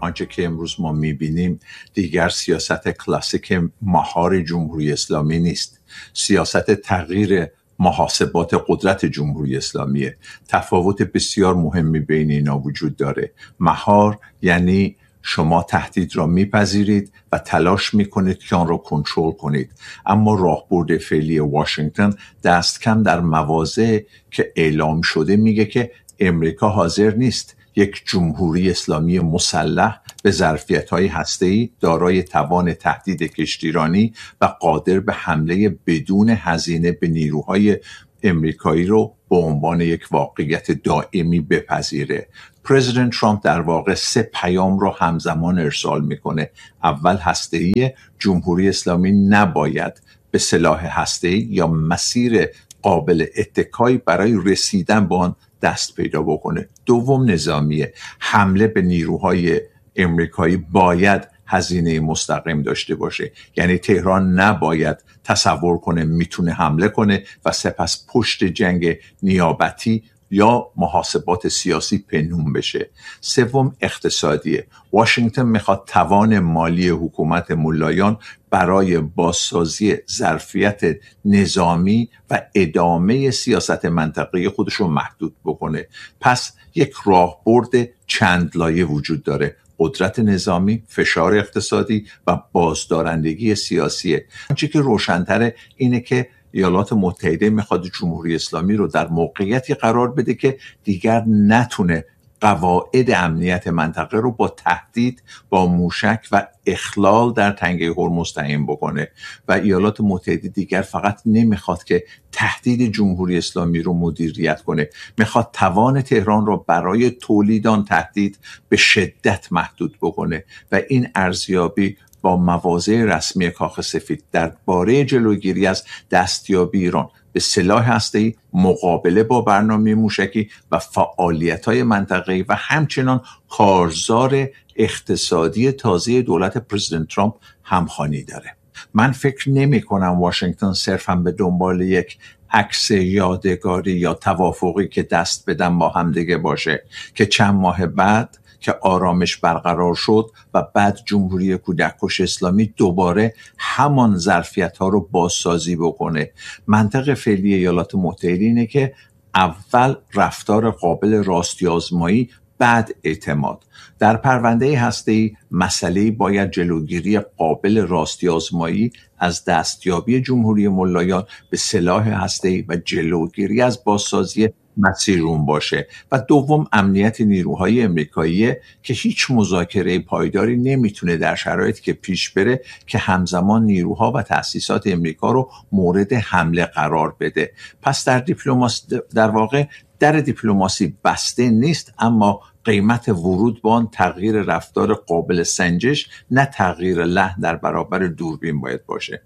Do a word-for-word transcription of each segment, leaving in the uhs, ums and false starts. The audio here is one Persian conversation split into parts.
آنچه که امروز ما میبینیم دیگر سیاست کلاسیک مهار جمهوری اسلامی نیست. سیاست تغییر محاسبات قدرت جمهوری اسلامیه. تفاوت بسیار مهمی بین اینا وجود داره. مهار یعنی شما تهدید را میپذیرید و تلاش میکنید که آن را کنترل کنید، اما راهبرد فعلی واشنگتن دست کم در مواضع که اعلام شده میگه که امریکا حاضر نیست یک جمهوری اسلامی مسلح به ظرفیت‌های هسته‌ای دارای توان تهدید کشتیرانی و قادر به حمله بدون هزینه به نیروهای امریکایی رو به عنوان یک واقعیت دائمی بپذیره. پرزیدنت ترامپ در واقع سه پیام رو همزمان ارسال میکنه. اول هسته‌ای، جمهوری اسلامی نباید به سلاح هسته‌ای یا مسیر قابل اتکایی برای رسیدن به آن دست پیدا بکنه. دوم نظامیه، حمله به نیروهای امریکایی باید هزینه مستقیم داشته باشه، یعنی تهران نباید تصور کنه میتونه حمله کنه و سپس پشت جنگ نیابتی یا محاسبات سیاسی پنهون بشه. سوم اقتصادیه، واشنگتن میخواد توان مالی حکومت ملایان برای بازسازی ظرفیت نظامی و ادامه سیاست منطقه‌ای خودش رو محدود بکنه. پس یک راهبرد چند لایه وجود داره: قدرت نظامی، فشار اقتصادی و بازدارندگی سیاسیه. آنچه که روشن‌تره اینه که ایالات متحده میخواد جمهوری اسلامی رو در موقعیتی قرار بده که دیگر نتونه قواعد امنیت منطقه رو با تهدید با موشک و اخلال در تنگه هرمز تعیین بکنه و ایالات متحده دیگر فقط نمیخواد که تهدید جمهوری اسلامی رو مدیریت کنه، میخواد توان تهران رو برای تولید آن تهدید به شدت محدود بکنه و این ارزیابی با مواضع رسمی کاخ سفید درباره جلوگیری از دستیابی ایران به سلاح هسته‌ای، مقابله با برنامه موشکی و فعالیت‌های منطقه‌ای و همچنان کارزار اقتصادی تازه دولت پرزیدنت ترامپ همخوانی داره. من فکر نمی کنم واشنگتن صرفاً به دنبال یک عکس یادگاری یا توافقی که دست بدن با هم دیگه باشه که چند ماه بعد که آرامش برقرار شد و بعد جمهوری کودککش اسلامی دوباره همان ظرفیت‌ها رو بازسازی بکنه. منطق فعلی ایالات متحده اینه که اول رفتار قابل راستی آزمایی، بعد اعتماد. در پرونده هسته‌ای مسئله باید جلوگیری قابل راستی آزمایی از دستیابی جمهوری ملایان به سلاح هسته‌ای و جلوگیری از بازسازی مسیرون باشه و دوم امنیت نیروهای امریکایی که هیچ مذاکره پایداری نمیتونه در شرایطی که پیش بره که همزمان نیروها و تأسیسات امریکا رو مورد حمله قرار بده. پس در دیپلماسی در واقع در دیپلماسی بسته نیست، اما قیمت ورود به آن تغییر رفتار قابل سنجش، نه تغییر لحن در برابر دوربین باید باشه.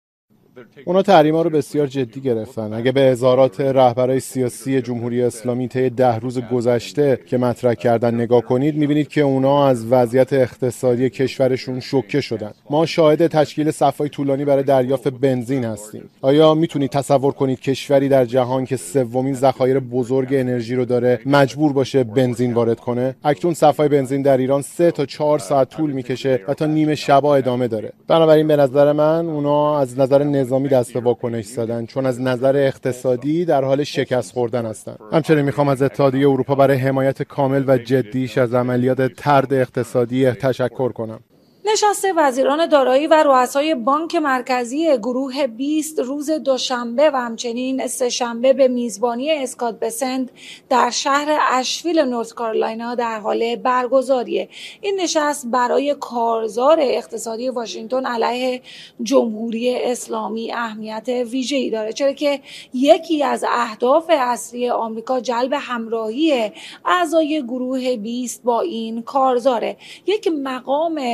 اونا تحریما رو بسیار جدی گرفتن. اگه به اظهارات رهبرای سیاسی جمهوری اسلامی طی ده روز گذشته که مطرح کردن نگاه کنید، میبینید که اونا از وضعیت اقتصادی کشورشون شوکه شدن. ما شاهد تشکیل صف‌های طولانی برای دریافت بنزین هستیم. آیا میتونید تصور کنید کشوری در جهان که سومین ذخایر بزرگ انرژی رو داره مجبور باشه بنزین وارد کنه؟ اکنون صف‌های بنزین در ایران سه تا چهار ساعت طول میکشه و تا نیمه شبا ادامه داره. بنابراین به نظر من اونا از نظر نظامی دست به واکنش زدن، چون از نظر اقتصادی در حال شکست خوردن هستند. همچنین میخوام از اتحادیه اروپا برای حمایت کامل و جدیش از عملیات طرد اقتصادی تشکر کنم. نشست وزیران دارایی و رؤسای بانک مرکزی گروه بیست روز دوشنبه و همچنین سه‌شنبه به میزبانی اسکات بسنت در شهر اشویل نورت کارولاینا در حال برگزاریه. این نشست برای کارزار اقتصادی واشنگتن علیه جمهوری اسلامی اهمیت ویژه‌ای داره، چرا که یکی از اهداف اصلی آمریکا جلب همراهی اعضای گروه بیست با این کارزاره. یک مقام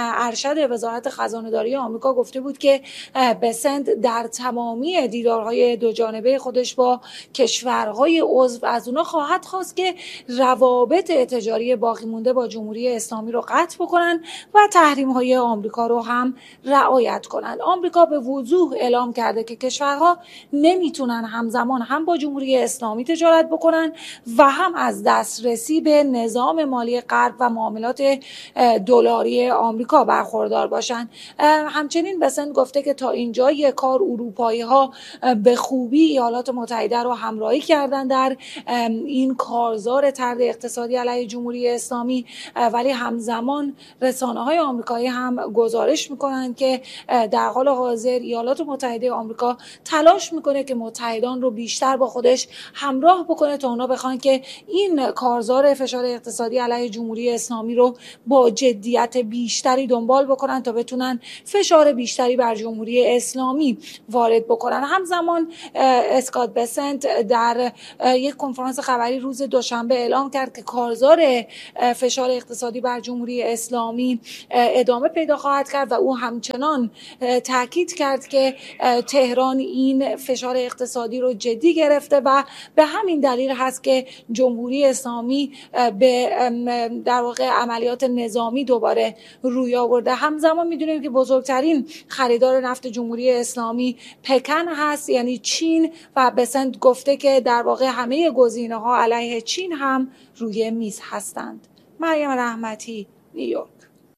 ارشد وزارت خزانه‌داری آمریکا گفته بود که بسنت در تمامی دیدارهای دو جانبه خودش با کشورهای عضو از اونا خواهد خواست که روابط تجاری باقی مونده با جمهوری اسلامی رو قطع بکنن و تحریم‌های آمریکا رو هم رعایت کنند. آمریکا به وضوح اعلام کرده که کشورها نمیتونن همزمان هم با جمهوری اسلامی تجارت بکنن و هم از دسترسی به نظام مالی غرب و معاملات دلاری آمریکا برخوردار باشن. همچنین بسنت گفته که تا اینجای کار اروپایی‌ها به خوبی ایالات متحده رو همراهی کردن در این کارزار طرد اقتصادی علیه جمهوری اسلامی، ولی همزمان رسانه‌های آمریکایی هم گزارش میکنن که در حال حاضر ایالات متحده آمریکا تلاش میکنه که متحدان رو بیشتر با خودش همراه بکنه تا اونا بخوان که این کارزار فشار اقتصادی علیه جمهوری اسلامی رو با جدیت بیشتری دنبال بکنن تا بتونن فشار بیشتری بر جمهوری اسلامی وارد بکنن. همزمان اسکات بسنت در یک کنفرانس خبری روز دوشنبه اعلام کرد که کارزار فشار اقتصادی بر جمهوری اسلامی ادامه پیدا خواهد کرد و او همچنان تاکید کرد که تهران این فشار اقتصادی رو جدی گرفته و به همین دلیل هست که جمهوری اسلامی به در واقع عملیات نظامی دوباره روی آورده. همزمان میدونیم که بزرگترین خریدار نفت جمهوری اسلامی پکن هست، یعنی چین، و بسنت گفته که در واقع همه گزینه‌ها علیه چین هم روی میز هستند. مریم رحمتی، نیویورک.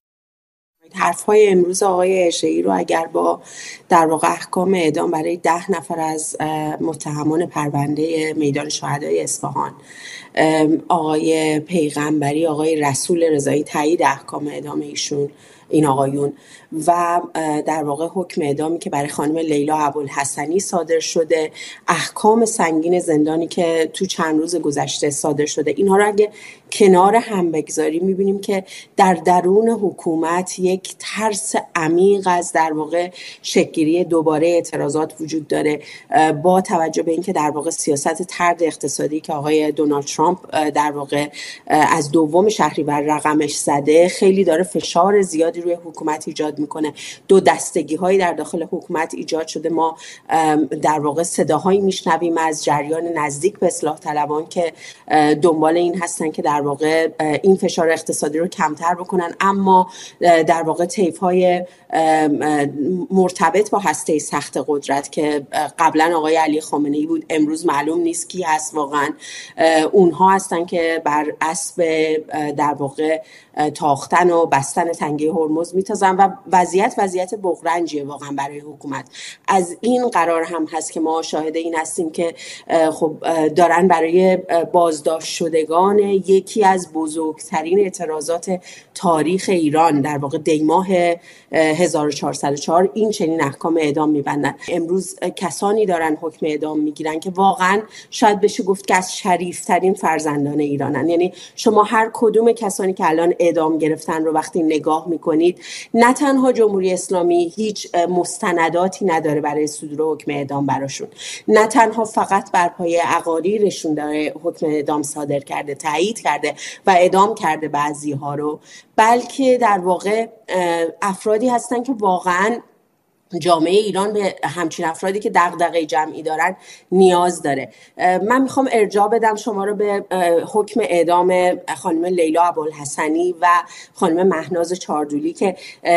حرف‌های امروز آقای عشایی رو اگر با در واقع احکام اعدام برای ده نفر از متهمان پرونده میدان شهدای اصفهان، آقای پیغمبری، آقای رسول رضایی تایید احکام اعدام ایشون این آقایون و در واقع حکم اعدامی که برای خانم لیلا ابوالحسنی صادر شده، احکام سنگین زندانی که تو چند روز گذشته صادر شده، اینها رو اگه کنار هم بگذاریم میبینیم که در درون حکومت یک ترس عمیق از در واقع شکل‌گیری دوباره اعتراضات وجود داره، با توجه به اینکه در واقع سیاست طرد اقتصادی که آقای دونالد ترامپ در واقع از دوم شهریور رقمش زده خیلی داره فشار زیادی روی حکومت ایجاد میکنه. دو دستگی هایی در داخل حکومت ایجاد شده. ما در واقع صداهایی میشنویم از جریان نزدیک به اصلاح طلبان که دنبال این هستن که در واقع این فشار اقتصادی رو کمتر بکنن، اما در واقع طیف‌های مرتبط با هسته سخت قدرت که قبلا آقای علی خامنه‌ای بود، امروز معلوم نیست کی هست واقعا، اونها هستن که بر اسب در واقع تاختن و بستن تنگه هرمز میتازن و وضعیت وضعیت بغرنجیه واقعا برای حکومت. از این قرار هم هست که ما شاهد این هستیم که خب دارن برای بازداشت شدگان یکی از بزرگترین اعتراضات تاریخ ایران در واقع دیماه هزار و چهارصد و چهار این چنین احکام اعدام میبندن. امروز کسانی دارن حکم اعدام میگیرن که واقعا شاید بشه گفت که از شریفترین فرزندان ایرانن. یعنی شما هر کدوم کسانی که الان اعدام گرفتن رو وقتی نگاه میکنید، نه تنها جمهوری اسلامی هیچ مستنداتی نداره برای صدور حکم اعدام براشون، نه تنها فقط بر پایه اقاریرشون داره حکم اعدام صادر کرده، تایید کرده و اعدام کرده بعضی ها رو، بلکه در واقع افرادی هستن که واقعا جامعه ایران به همچین افرادی که دغدغه جمعی دارن نیاز داره. من میخوام ارجاع بدم شما رو به حکم اعدام خانم لیلا ابوالحسنی و خانم مهناز چاردولی که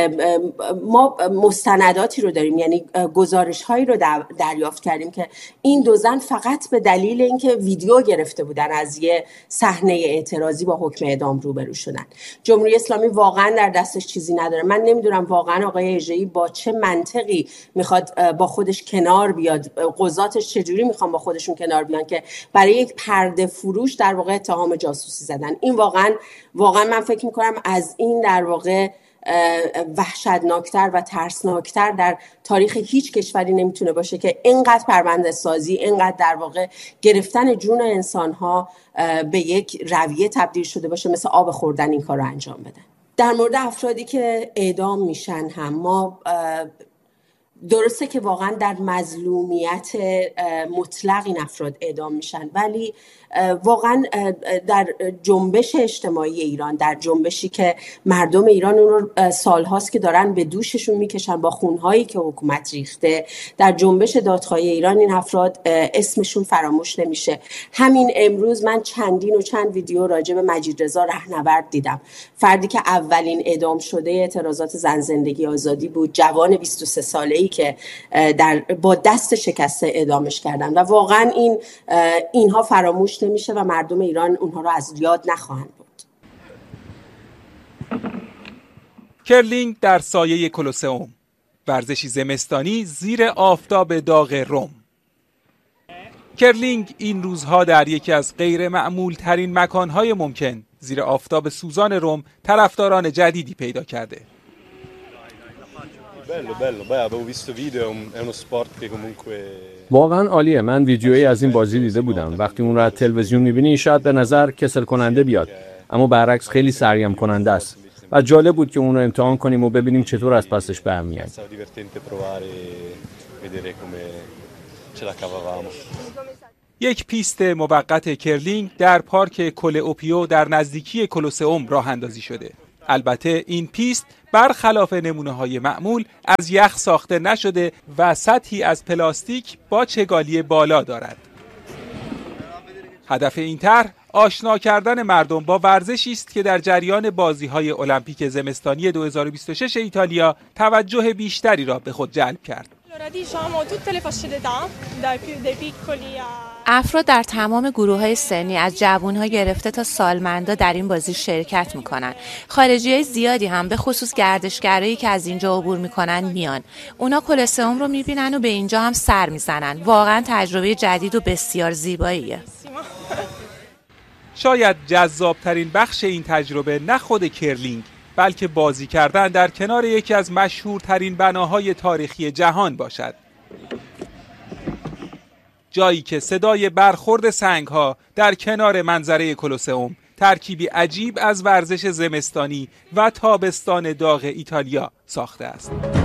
ما مستنداتی رو داریم، یعنی گزارش هایی رو دریافت کردیم که این دو زن فقط به دلیل اینکه ویدیو گرفته بودن از یه صحنه اعتراضی با حکم اعدام روبرو شدن. جمهوری اسلامی واقعا در دستش چیزی نداره. من نمیدونم واقعا آقای اژه‌ای با چه منطق میخواد با خودش کنار بیاد، قضاتش چجوری میخوان با خودشون کنار بیان که برای یک پرده فروش در واقع اتهام جاسوسی زدن. این واقعا واقعا من فکر میکنم از این در واقع وحشتناکتر و ترسناکتر در تاریخ هیچ کشوری نمیتونه باشه که اینقدر پرونده سازی، اینقدر در واقع گرفتن جون انسانها به یک رویه تبدیل شده باشه، مثل آب خوردن این کار رو انجام بدن. در مورد افرادی که اعدام میشن هم ما درسته که واقعا در مظلومیت مطلق این افراد اعدام میشن، ولی واقعا در جنبش اجتماعی ایران، در جنبشی که مردم ایران اون رو سالهاست که دارن به دوششون میکشن با خونهایی که حکومت ریخته، در جنبش دادخواهی ایران این افراد اسمشون فراموش نمیشه. همین امروز من چندین و چند ویدیو راجع به مجید رضا رهنورد دیدم، فردی که اولین اعدام شده اعتراضات زن زندگی آزادی بود، جوان بیست و سه ساله‌ای که در با دست شکسته اعدامش کردن و واقعا این اینها فراموش نمیشه و مردم ایران اونها رو از یاد نخواهند بود. کرلینگ در سایه کلوسئوم، ورزشی زمستانی زیر آفتاب داغ رم. کرلینگ این روزها در یکی از غیر معمول ترین مکانهای ممکن زیر آفتاب سوزان رم طرفداران جدیدی پیدا کرده. واقعا عالیه. من ویدیویی از این بازی دیده بودم. وقتی اون رو از تلویزیون می‌بینی شاید به نظر کسل کننده بیاد، اما برعکس خیلی سرگرم کننده است و جالب بود که اون رو امتحان کنیم و ببینیم چطور از پسش برمی‌آییم. یک پیست موقت کرلینگ در پارک کلئوپیو در نزدیکی کلوسئوم راه اندازی شده. البته این پیست برخلاف نمونه‌های معمول از یخ ساخته نشده و سطحی از پلاستیک با چگالی بالا دارد. هدف این طرح آشنا کردن مردم با ورزشی است که در جریان بازی‌های المپیک زمستانی دو هزار و بیست و شش ایتالیا توجه بیشتری را به خود جلب کرد. افراد در تمام گروه‌های سنی از جوان‌ها گرفته تا سالمندا در این بازی شرکت می‌کنن. خارجی‌های زیادی هم به خصوص گردشگرایی که از اینجا عبور می‌کنن میان. اونا کلوسئوم رو می‌بینن و به اینجا هم سر می‌زنن. واقعا تجربه جدید و بسیار زیباییه. شاید جذاب‌ترین بخش این تجربه نه خود کرلینگ، بلکه بازی کردن در کنار یکی از مشهورترین بناهای تاریخی جهان باشد. جایی که صدای برخورد سنگ‌ها در کنار منظره کلوسئوم ترکیبی عجیب از ورزش زمستانی و تابستان داغ ایتالیا ساخته است.